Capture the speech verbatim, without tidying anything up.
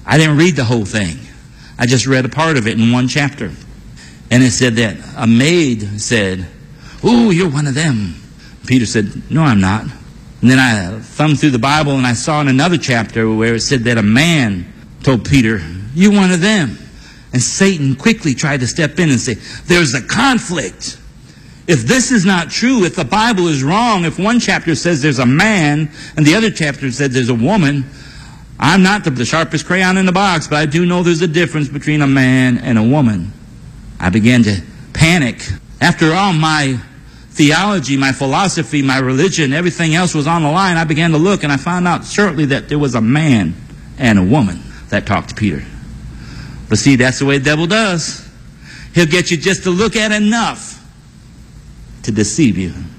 I didn't read the whole thing. I just read a part of it in one chapter. And it said that a maid said, "Oh, you're one of them." Peter said, "No, I'm not." And then I thumbed through the Bible and I saw in another chapter where it said that a man told Peter, "You're one of them." And Satan quickly tried to step in and say, "There's a conflict. If this is not true, if the Bible is wrong, if one chapter says there's a man and the other chapter says there's a woman, I'm not the sharpest crayon in the box, but I do know there's a difference between a man and a woman." I began to panic. After all, my theology, my philosophy, my religion, everything else was on the line. I began to look, and I found out shortly that there was a man and a woman that talked to Peter. But see, that's the way the devil does. He'll get you just to look at enough to deceive you.